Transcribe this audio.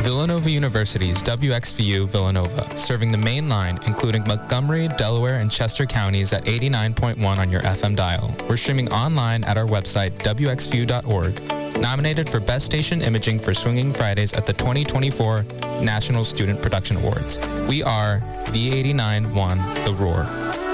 Villanova University's WXVU Villanova, serving the main line, including Montgomery, Delaware, and Chester counties at 89.1 on your FM dial. We're streaming online at our website, wxvu.org. Nominated for Best Station Imaging for Swinging Fridays at the 2024 National Student Production Awards. We are V89.1 The Roar.